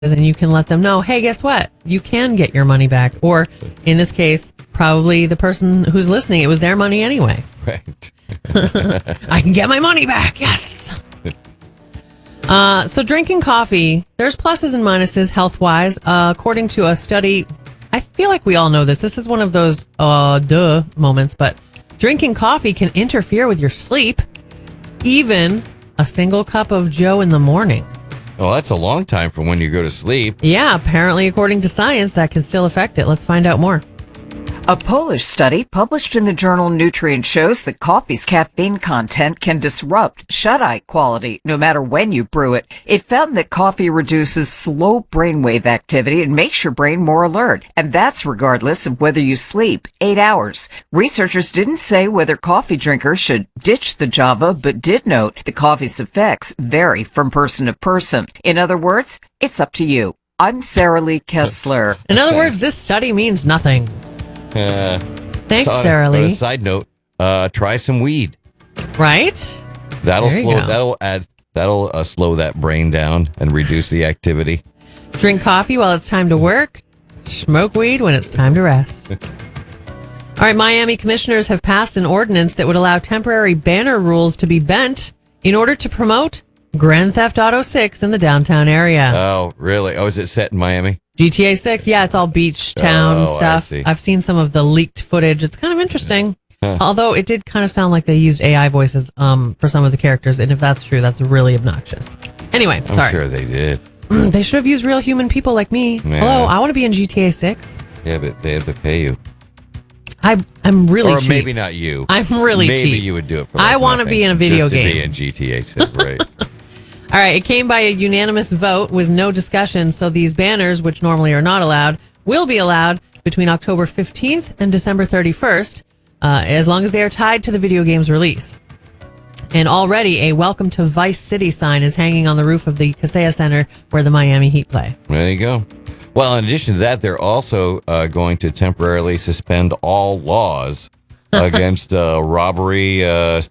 and you can let them know, hey, guess what? You can get your money back. Or in this case, probably the person who's listening, it was their money anyway. Right. I can get my money back. Yes. So drinking coffee, there's pluses and minuses health-wise. According to a study, I feel like we all know this. This is one of those duh moments, but drinking coffee can interfere with your sleep. Even a single cup of Joe in the morning. Well, that's a long time from when you go to sleep. Yeah, apparently, according to science, that can still affect it. Let's find out more. A Polish study published in the journal Nutrient shows that coffee's caffeine content can disrupt shut-eye quality no matter when you brew it. It found that coffee reduces slow brainwave activity and makes your brain more alert. And that's regardless of whether you sleep 8 hours. Researchers didn't say whether coffee drinkers should ditch the Java, but did note the coffee's effects vary from person to person. In other words, it's up to you. I'm Sarah Lee Kessler. In other words, this study means nothing. Thanks, Sarah On a Lee. side note, try some weed. Right? That'll There you slow. go. That'll slow that brain down and reduce the activity. Drink coffee while it's time to work. Smoke weed when it's time to rest. All right, Miami commissioners have passed an ordinance that would allow temporary banner rules to be bent in order to promote Grand Theft Auto 6 in the downtown area. Oh, really? Oh, is it set in Miami? GTA 6, yeah, it's all beach town Oh, I stuff. see. I've seen some of the leaked footage. It's kind of interesting. Although it did kind of sound like they used AI voices for some of the characters. And if that's true, that's really obnoxious. Anyway, I'm sorry. sure they did. They should have used real human people like me. Yeah. Hello, I want to be in GTA 6. Yeah, but they have to pay you. I'm really Or cheap. maybe not you. I'm really Maybe cheap. you would do it for I want wanna be in a video game. Just to be in GTA 6, right? All right, it came by a unanimous vote with no discussion, so these banners, which normally are not allowed, will be allowed between October 15th and December 31st, as long as they are tied to the video game's release. And already a Welcome to Vice City sign is hanging on the roof of the Kaseya Center where the Miami Heat play. There you go. Well, in addition to that, they're also going to temporarily suspend all laws against robbery,